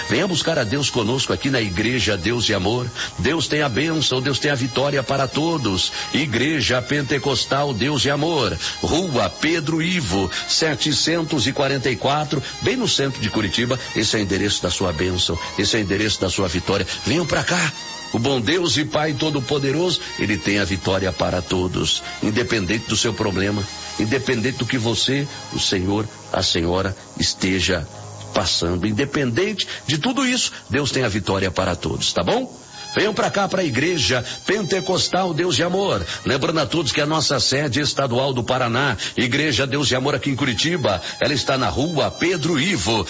Venha buscar a Deus conosco aqui na Igreja Deus e Amor. Deus tem a bênção, Deus tem a vitória para todos. Igreja Pentecostal Deus e Amor, Rua Pedro Ivo, 744, bem no centro de Curitiba. Esse é o endereço da sua bênção, esse é o endereço da sua vitória. Venham para cá. O bom Deus e Pai Todo-Poderoso, Ele tem a vitória para todos, independente do seu problema, independente do que você, o Senhor, a Senhora esteja passando, independente de tudo isso, Deus tem a vitória para todos, tá bom? Venham para cá, para a Igreja Pentecostal Deus e Amor. Lembrando a todos que a nossa sede estadual do Paraná, Igreja Deus e Amor aqui em Curitiba, ela está na Rua Pedro Ivo,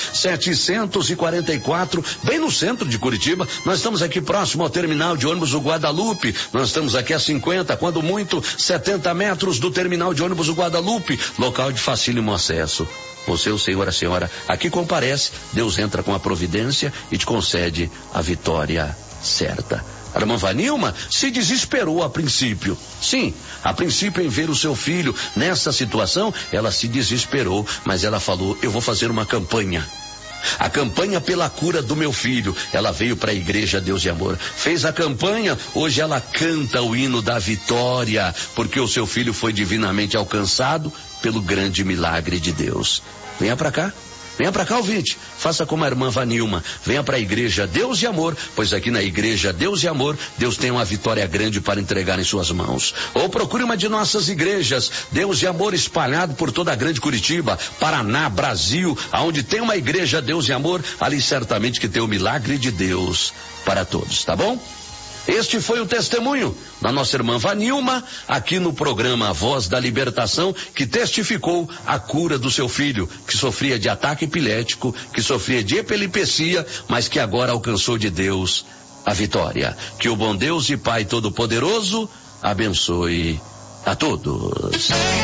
744, bem no centro de Curitiba. Nós estamos aqui próximo ao terminal de ônibus do Guadalupe. Nós estamos aqui a 50, quando muito, 70 metros do terminal de ônibus do Guadalupe, local de facílimo acesso. Você, o Senhor, a Senhora, aqui comparece, Deus entra com a providência e te concede a vitória certa. A irmã Vanilma se desesperou a princípio. Sim, a princípio, em ver o seu filho nessa situação, ela se desesperou, mas ela falou: eu vou fazer uma campanha. A campanha pela cura do meu filho. Ela veio para a Igreja Deus e Amor, fez a campanha, hoje ela canta o hino da vitória, porque o seu filho foi divinamente alcançado pelo grande milagre de Deus. Venha para cá. Venha para cá, ouvinte, faça como a irmã Vanilma, venha para a Igreja Deus e Amor, pois aqui na Igreja Deus e Amor, Deus tem uma vitória grande para entregar em suas mãos. Ou procure uma de nossas igrejas, Deus e Amor, espalhado por toda a grande Curitiba, Paraná, Brasil, aonde tem uma Igreja Deus e Amor, ali certamente que tem o milagre de Deus para todos, tá bom? Este foi o testemunho da nossa irmã Vanilma, aqui no programa Voz da Libertação, que testificou a cura do seu filho, que sofria de ataque epilético, que sofria de epilepsia, mas que agora alcançou de Deus a vitória. Que o bom Deus e Pai Todo-Poderoso abençoe a todos.